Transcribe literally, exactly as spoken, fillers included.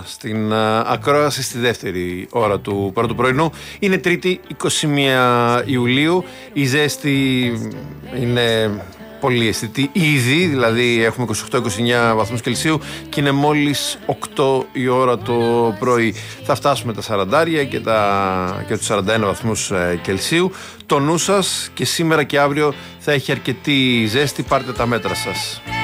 στην ακρόαση στη δεύτερη ώρα του πρώτου πρωινού. Είναι Τρίτη, είκοσι μία Ιουλίου. Η ζέστη είναι πολύ αισθητή ήδη, δηλαδή έχουμε είκοσι οκτώ είκοσι εννέα βαθμούς Κελσίου και είναι μόλις οκτώ η ώρα το πρωί. Θα φτάσουμε τα σαραντάρια και, τα, και τους σαράντα ένα βαθμούς Κελσίου. Το νου σας και σήμερα και αύριο θα έχει αρκετή ζέστη, πάρτε τα μέτρα σας.